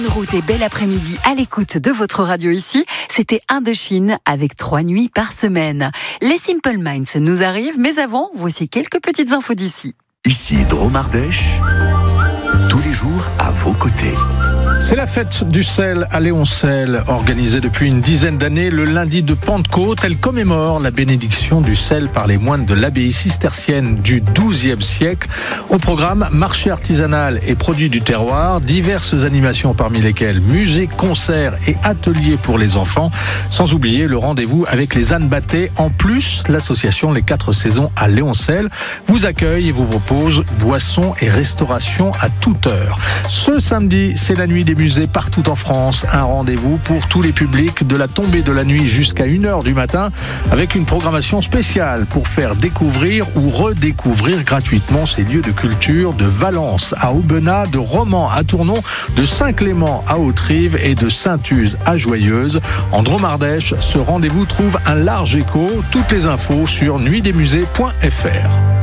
Bonne route et bel après-midi à l'écoute de votre radio ici. C'était Indochine avec 3 nuits par semaine. Les Simple Minds nous arrivent, mais avant, voici quelques petites infos d'ici. Ici Drôme Ardèche, tous les jours à vos côtés. C'est la fête du sel à Léoncel, organisée depuis une dizaine d'années le lundi de Pentecôte. Elle commémore la bénédiction du sel par les moines de l'abbaye cistercienne du XIIe siècle. Au programme, marché artisanal et produits du terroir, diverses animations parmi lesquelles musique, concerts et ateliers pour les enfants. Sans oublier le rendez-vous avec les ânes battés. En plus, l'association Les 4 Saisons à Léoncel vous accueille et vous propose boissons et restauration à toute heure. Ce samedi, c'est la nuit des musées partout en France. Un rendez-vous pour tous les publics de la tombée de la nuit jusqu'à 1h du matin avec une programmation spéciale pour faire découvrir ou redécouvrir gratuitement ces lieux de culture de Valence à Aubenas, de Romans à Tournon, de Saint-Clément à Hauterive et de Saint-Use à Joyeuse. En Drôme Ardèche, ce rendez-vous trouve un large écho. Toutes les infos sur nuitdesmusées.fr.